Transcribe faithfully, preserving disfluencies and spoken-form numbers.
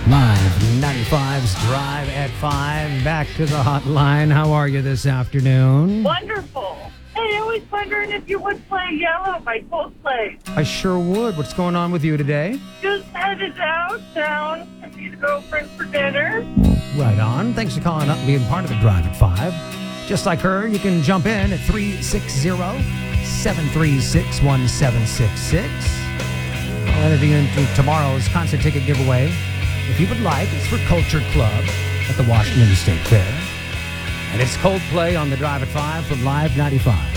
Live ninety-five's Drive at five. Back to the hotline. How are you this afternoon? Wonderful. Hey, I was wondering if you would play Yellow by Coldplay. I sure would. What's going on with you today? Just headed out town to meet a girlfriend for dinner. Right on. Thanks for calling up and being part of the Drive at five. Just like her, you can jump in at three six zero, seven three six, one seven six six. I'll enter you into tomorrow's concert ticket giveaway. If you would like, it's for Culture Club at the Washington State Fair. And it's Coldplay on the Drive at five from Live ninety-five.